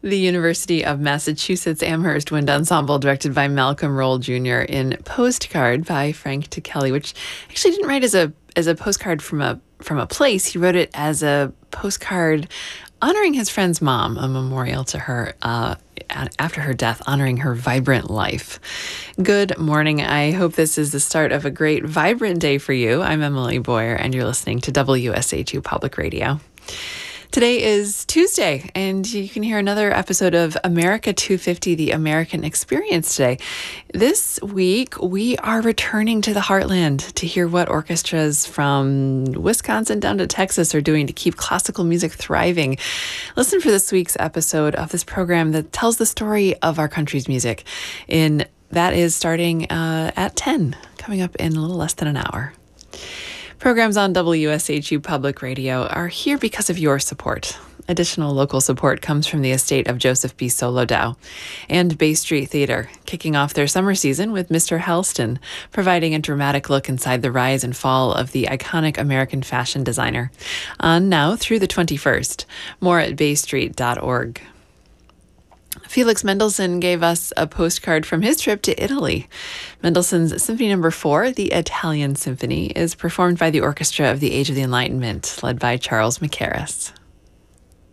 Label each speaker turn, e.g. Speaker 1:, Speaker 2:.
Speaker 1: The University of Massachusetts Amherst Wind Ensemble, directed by Malcolm Roll Jr. in Postcard by Frank Ticheli, which actually didn't write as a postcard from a place. He wrote it as a postcard honoring his friend's mom, a memorial to her after her death, honoring her vibrant life. Good morning. I hope this is the start of a great, vibrant day for you. I'm Emily Boyer, and you're listening to WSHU Public Radio. Today is Tuesday, and you can hear another episode of America 250, The American Experience today. This week, we are returning to the heartland to hear what orchestras from Wisconsin down to Texas are doing to keep classical music thriving. Listen for this week's episode of this program that tells the story of our country's music. That is starting at 10, coming up in a little less than an hour. Programs on WSHU Public Radio are here because of your support. Additional local support comes from the estate of Joseph B. Solodow and Bay Street Theater, kicking off their summer season with Mr. Helston, providing a dramatic look inside the rise and fall of the iconic American fashion designer. On now through the 21st. More at baystreet.org. Felix Mendelssohn gave us a postcard from his trip to Italy. Mendelssohn's Symphony No. 4, the Italian Symphony, is performed by the Orchestra of the Age of the Enlightenment, led by Charles Mackerras.